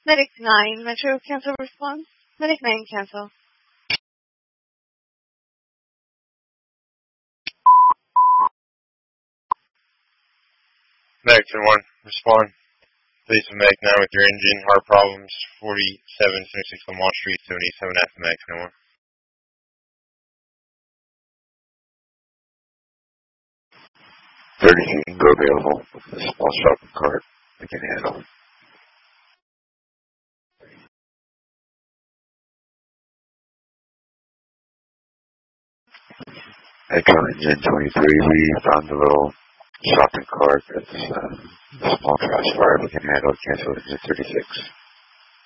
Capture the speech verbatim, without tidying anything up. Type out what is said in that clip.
Medic nine, Metro cancel response. Medic nine cancel. Medic ten one, respond. Please to Medic nine with your engine, heart problems, forty-seven seventy-six Lamont Street, seventy-seven after Medic ten one. thirty feet go available with a small shopping cart we can handle. Echo Engine twenty-three, we found a little shopping cart that's uh, a small trash fire we can handle. Cancel Engine thirty-six.